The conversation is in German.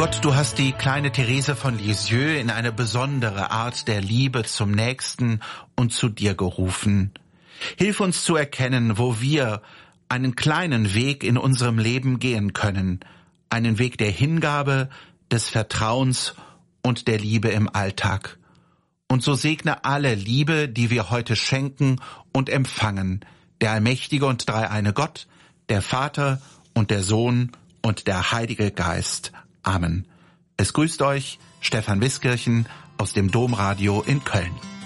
Gott, du hast die kleine Therese von Lisieux in eine besondere Art der Liebe zum Nächsten und zu dir gerufen. Hilf uns zu erkennen, wo wir einen kleinen Weg in unserem Leben gehen können, einen Weg der Hingabe, des Vertrauens und der Liebe im Alltag. Und so segne alle Liebe, die wir heute schenken und empfangen, der allmächtige und dreieine Gott, der Vater und der Sohn und der Heilige Geist. Amen. Es grüßt euch Stefan Wiskirchen aus dem Domradio in Köln.